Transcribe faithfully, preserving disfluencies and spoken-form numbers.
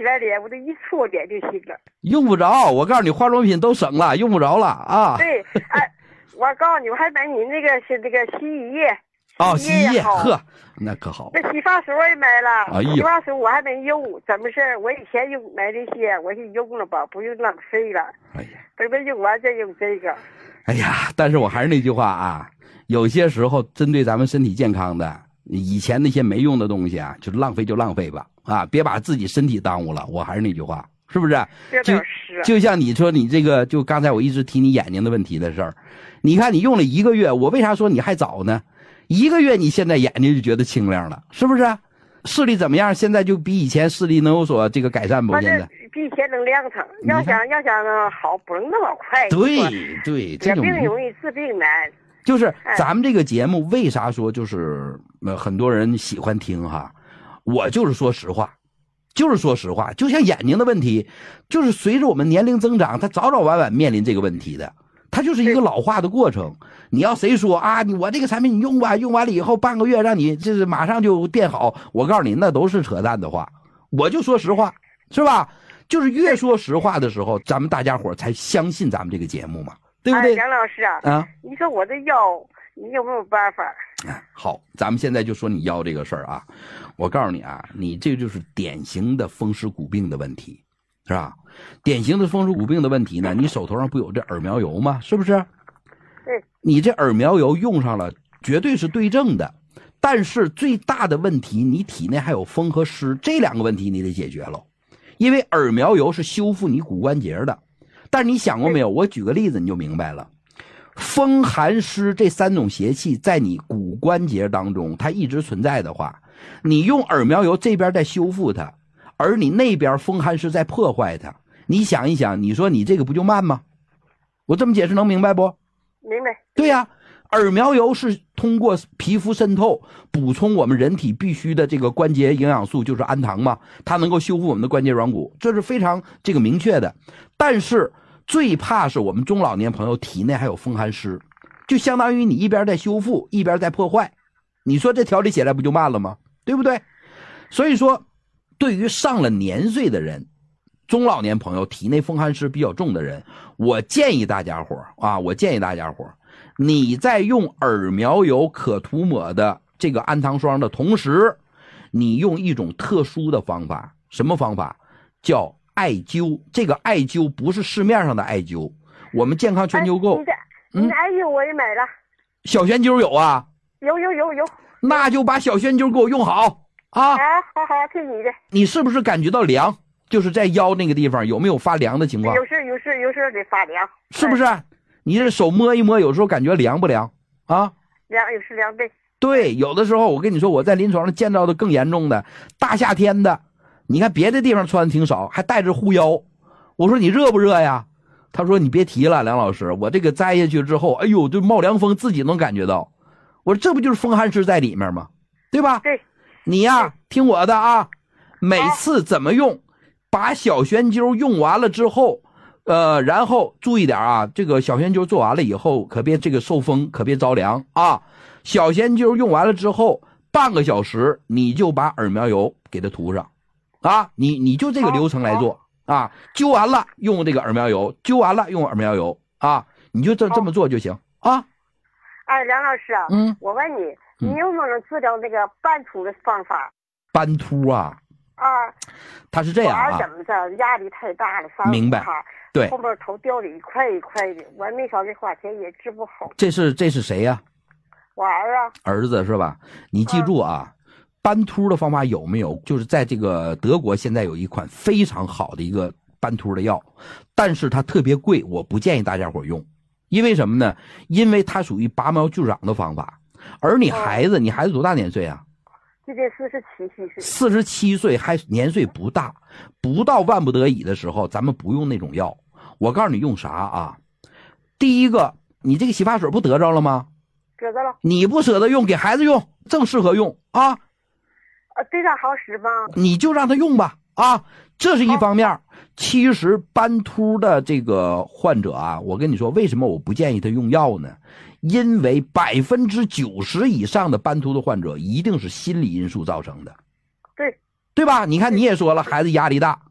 洗完脸我都一搓脸就行了。 用不着，我告诉你，化妆品都省了，用不着了啊。 对，哎，我告诉你，我还买你那个是那个洗衣液。 哦，洗衣液， 好呵，那可好。 那洗发水也买了， 哎呦洗发水我还没用，怎么事？我以前用买这些，我就用了吧，不用浪费了。 哎呀， 等到用完再用这个。 哎呀，但是我还是那句话啊，有些时候针对咱们身体健康的，以前那些没用的东西啊，就浪费就浪费吧，啊，别把自己身体耽误了。我还是那句话，是不是？ 这倒是。 就像你说你这个，就刚才我一直提你眼睛的问题的事儿，你看你用了一个月，我为啥说你还早呢？一个月你现在眼睛就觉得清亮了，是不是？视力怎么样？现在就比以前视力能有所这个改善不？现在比以前能亮堂。要想要想好，不能那么快。 对对，这种病容易治病难。 就是咱们这个节目为啥说就是呃很多人喜欢听哈？我就是说实话，就是说实话，就像眼睛的问题，就是随着我们年龄增长，它早早晚晚面临这个问题的。它就是一个老化的过程。你要谁说啊，你我这个产品你用吧，用完了以后半个月让你就是马上就变好，我告诉你那都是扯淡的话。我就说实话，是吧？就是越说实话的时候，咱们大家伙才相信咱们这个节目嘛，对不对？ 哎，杨老师啊， 啊， 你说我的腰，你有没有办法？ 好，咱们现在就说你腰这个事儿啊。我告诉你啊，你这就是典型的风湿骨病的问题，是吧？典型的风湿骨病的问题呢，你手头上不有这耳苗油吗？是不是？ 对， 你这耳苗油用上了，绝对是对症的。但是最大的问题，你体内还有风和湿，这两个问题你得解决了。因为耳苗油是修复你骨关节的，但是你想过没有？我举个例子你就明白了。风寒湿这三种邪气在你骨关节当中它一直存在的话，你用耳苗油这边在修复它，而你那边风寒湿在破坏它，你想一想，你说你这个不就慢吗？我这么解释能明白不？ 明白。 对呀、啊，耳苗油是通过皮肤渗透补充我们人体必须的这个关节营养素，就是氨糖嘛，它能够修复我们的关节软骨，这是非常这个明确的。但是最怕是我们中老年朋友体内还有风寒湿，就相当于你一边在修复一边在破坏，你说这调理起来不就慢了吗？对不对？所以说对于上了年岁的人，中老年朋友体内风寒湿比较重的人，我建议大家伙啊，我建议大家伙，你在用耳苗油可涂抹的这个氨糖霜的同时，你用一种特殊的方法。什么方法？叫艾灸。这个艾灸不是市面上的艾灸，我们健康全球购。 哎、你的艾灸我也买了。 小悬灸有啊？ 有有有有。 那就把小悬灸给我用好啊！ 好好好，听你的。 你是不是感觉到凉？就是在腰那个地方有没有发凉的情况？ 有时有时有时得发凉。 是不是？哎、你这手摸一摸，有时候感觉凉不凉啊？ 凉，有时凉对。 对，有的时候我跟你说，我在临床上见到的更严重的，大夏天的，你看别的地方穿的挺少，还带着护腰。我说你热不热呀？他说你别提了，梁老师，我这个摘下去之后，哎呦，这冒凉风，自己能感觉到。我说这不就是风寒湿在里面吗？对吧？ 对。 你呀，听我的啊，每次怎么用，把小悬灸用完了之后，呃，然后注意点啊，这个小悬灸做完了以后，可别这个受风，可别着凉啊。小悬灸用完了之后，半个小时你就把耳苗油给它涂上，啊，你你就这个流程来做啊。灸完了用这个耳苗油，灸完了用耳苗油啊，你就这这么做就行啊。 哎，梁老师啊， 嗯， 我问你，你有没有能治疗那个斑秃的方法？ 斑秃啊？ 啊， 他是这样啊， 怎么着？压力太大了， 明白？对， 后面头掉的一块一块的，我没少给花钱也治不好。 这是这是谁呀、啊？ 我儿啊， 儿子是吧？你记住啊，斑秃的方法有没有？就是在这个德国现在有一款非常好的一个斑秃的药，但是它特别贵，我不建议大家伙用。因为什么呢？因为它属于拔苗助长的方法。而你孩子，你孩子多大年岁啊？ 今年四十七岁。 四十七岁还年岁不大，不到万不得已的时候，咱们不用那种药。我告诉你用啥啊？第一个，你这个洗发水不得着了吗？ 得着了。 你不舍得用，给孩子用，正适合用啊。 啊，对他好使吗？ 你就让他用吧啊，这是一方面。其实斑秃的这个患者啊，我跟你说，为什么我不建议他用药呢？因为百分之九十以上的斑秃的患者一定是心理因素造成的， 对， 对吧？你看你也说了，孩子压力大。